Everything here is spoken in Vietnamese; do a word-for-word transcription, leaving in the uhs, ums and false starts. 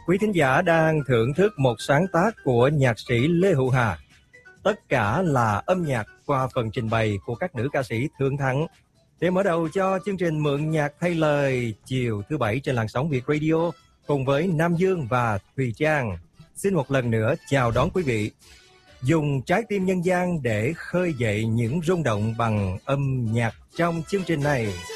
Quý thính giả đang thưởng thức một sáng tác của nhạc sĩ Lê Hữu Hà. Tất cả là âm nhạc qua phần trình bày của các nữ ca sĩ Thương Thắng. Để mở đầu cho chương trình Mượn Nhạc Thay Lời chiều thứ Bảy trên làn sóng Việt Radio cùng với Nam Dương và Thùy Trang. Xin một lần nữa chào đón quý vị. Dùng trái tim nhân gian để khơi dậy những rung động bằng âm nhạc trong chương trình này.